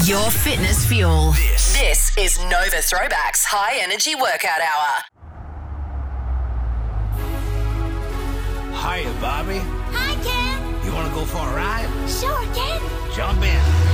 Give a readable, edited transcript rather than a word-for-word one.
Your fitness fuel. This is Nova Throwback's High Energy Workout Hour. Hiya, Bobby. Hi, Ken. You want to go for a ride? Sure, Ken. Jump in.